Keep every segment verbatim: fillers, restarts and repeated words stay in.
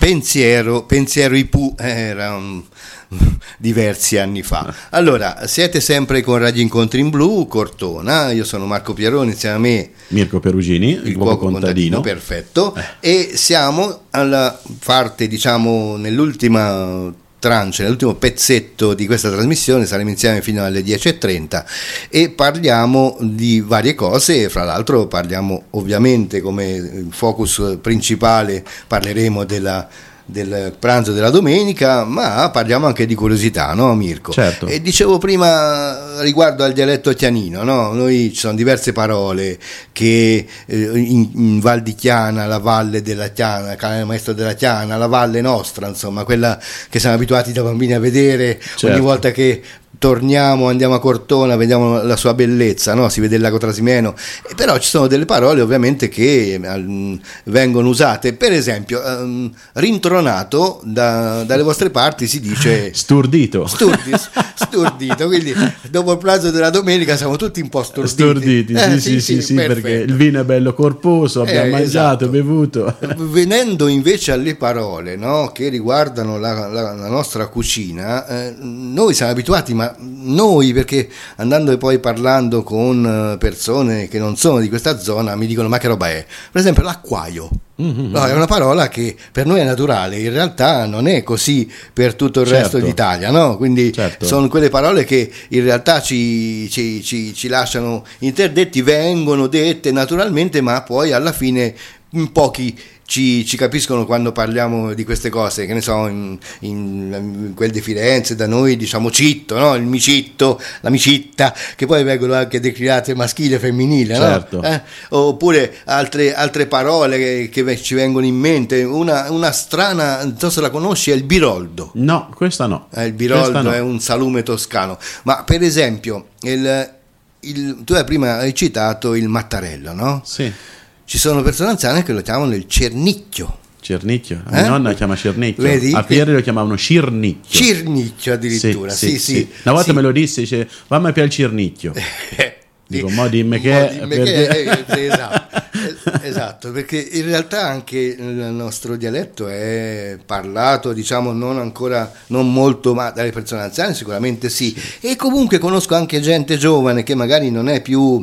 Pensiero, pensiero I P U era un, diversi anni fa. Allora, siete sempre con Radio Incontri in Blu, Cortona, io sono Marco Pieroni, insieme a me Mirko Perugini, il, il cuoco contadino. contadino, perfetto, eh. E siamo alla parte, diciamo, nell'ultima tranche, nell'ultimo pezzetto di questa trasmissione, saremo insieme fino alle dieci e trenta e parliamo di varie cose, fra l'altro parliamo ovviamente come focus principale, parleremo della del pranzo della domenica, ma parliamo anche di curiosità, no Mirko? Certo. E dicevo prima riguardo al dialetto chianino, no? Noi ci sono diverse parole che eh, in, in Val di Chiana, la valle della Chiana, Canale Maestro della Chiana, la valle nostra, insomma, quella che siamo abituati da bambini a vedere, certo. Ogni volta che torniamo, andiamo a Cortona, vediamo la sua bellezza, no? Si vede il lago Trasimeno, e però ci sono delle parole ovviamente che um, vengono usate, per esempio um, rintronato da, dalle vostre parti si dice sturdito, sturdis, sturdito, quindi dopo il pranzo della domenica siamo tutti un po' sturditi, sturditi eh, sì, sì, sì, sì, sì perché il vino è bello corposo, abbiamo eh, mangiato, esatto. bevuto. Venendo invece alle parole, no? Che riguardano la, la, la nostra cucina, eh, noi siamo abituati, ma noi, perché andando poi parlando con persone che non sono di questa zona mi dicono ma che roba è, per esempio l'acquaio. Mm-hmm. No, è una parola che per noi è naturale, in realtà non è così per tutto il certo. resto d'Italia, no? Quindi certo. sono quelle parole che in realtà ci, ci, ci, ci lasciano interdetti, vengono dette naturalmente, ma poi alla fine in pochi Ci, ci capiscono quando parliamo di queste cose, che ne so, in, in, in quel di Firenze da noi diciamo citto, no? Il micitto, la micitta, che poi vengono anche declinate maschile e femminile, certo. no? Eh? Oppure altre, altre parole che, che ci vengono in mente, una, una strana, non so se la conosci, è il biroldo. No, questa no. Eh, il biroldo no. è un salume toscano, ma per esempio il, il, tu hai prima hai citato il mattarello, no? Sì. Ci sono persone anziane che lo chiamano il cernicchio. Cernicchio, a eh? mia nonna chiama cernicchio. Vedi? A Pieri lo chiamavano cirnicchio. Cirnicchio addirittura, sì, sì. sì, sì. Una volta sì. me lo disse, dice, fammi più il cirnicchio. Dico, mo dimmi che è. Dimmi che è eh, esatto, esatto, perché in realtà anche il nostro dialetto è parlato, diciamo, non ancora, non molto, ma dalle persone anziane sicuramente sì. E comunque conosco anche gente giovane che magari non è più,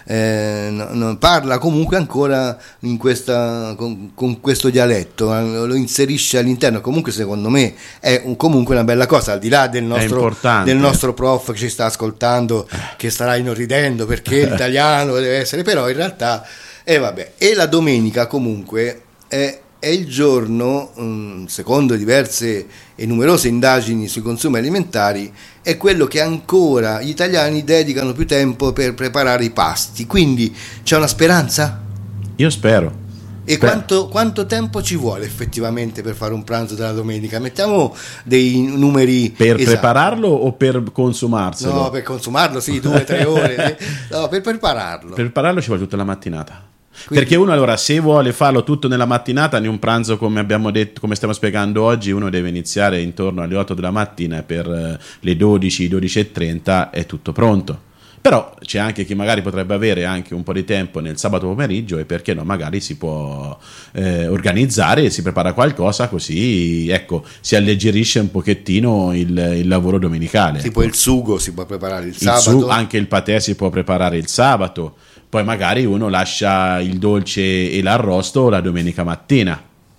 eh, non parla comunque ancora in questa, con, con questo dialetto, lo inserisce all'interno. Comunque secondo me è un, comunque una bella cosa, al di là del nostro, del nostro prof che ci sta ascoltando, che starà inorridendo perché l'italiano deve essere, però in realtà e eh, vabbè. E la domenica comunque è, è il giorno, um, secondo diverse e numerose indagini sui consumi alimentari, è quello che ancora gli italiani dedicano più tempo per preparare i pasti, quindi c'è una speranza? Io spero. E quanto, quanto tempo ci vuole effettivamente per fare un pranzo della domenica? Mettiamo dei numeri per esatti. Prepararlo o per consumarselo? No, per consumarlo sì, due, tre ore. No, per prepararlo. Per prepararlo ci vuole tutta la mattinata. Quindi, perché uno allora se vuole farlo tutto nella mattinata, in un pranzo come abbiamo detto, come stiamo spiegando oggi, uno deve iniziare intorno alle otto della mattina e per le dodici, dodici e trenta è tutto pronto. Però c'è anche chi magari potrebbe avere anche un po' di tempo nel sabato pomeriggio e perché no, magari si può eh, organizzare e si prepara qualcosa, così ecco si alleggerisce un pochettino il, il lavoro domenicale. Tipo ecco. Il sugo si può preparare il, il sabato. Sugo, anche il patè si può preparare il sabato, poi magari uno lascia il dolce e l'arrosto la domenica mattina.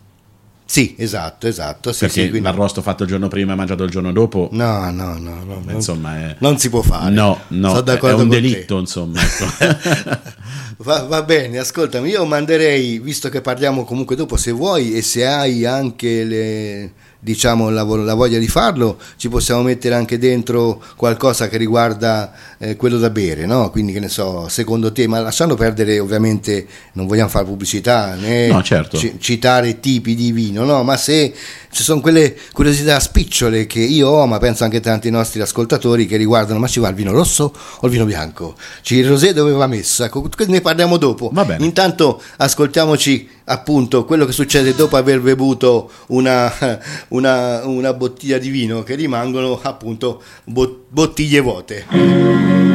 Sì, esatto, esatto. Sì, perché sì, quindi... l'arrosto fatto il giorno prima e mangiato il giorno dopo. No, no, no, no insomma, è... non si può fare. No, no, è un delitto, te. insomma. Ecco. va, va bene, ascoltami, io manderei, visto che parliamo comunque dopo, se vuoi e se hai anche le... diciamo la, la voglia di farlo, ci possiamo mettere anche dentro qualcosa che riguarda eh, quello da bere, no? Quindi che ne so, secondo te, ma lasciando perdere ovviamente, non vogliamo fare pubblicità né no, certo. c- citare tipi di vino, no? Ma se ci sono quelle curiosità spicciole che io ho, ma penso anche tanti nostri ascoltatori, che riguardano, ma ci va il vino rosso o il vino bianco? Il rosé dove va messo? Ecco, ne parliamo dopo. Va bene. Intanto ascoltiamoci appunto quello che succede dopo aver bevuto una, una, una bottiglia di vino, che rimangono appunto bottiglie vuote.